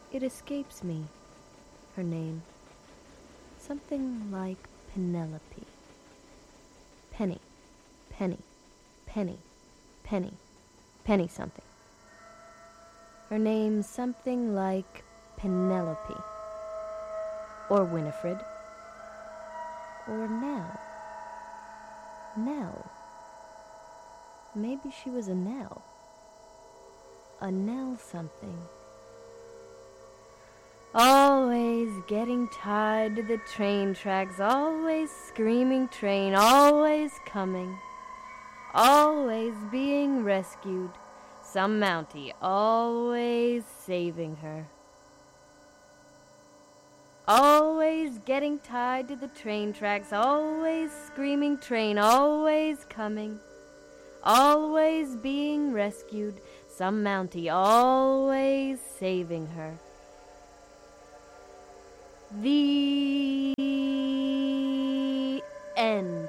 It escapes me, her name. Something like Penelope. Penny, Penny, Penny, Penny, Penny something. Her name something like Penelope. Or Winifred. Or Nell. Nell. Maybe she was a Nell. A Nell something. Always getting tied to the train tracks, always screaming train, always coming, always being rescued, some Mountie always saving her. Always getting tied to the train tracks, always screaming train, always coming, always being rescued, some Mountie always saving her. The end.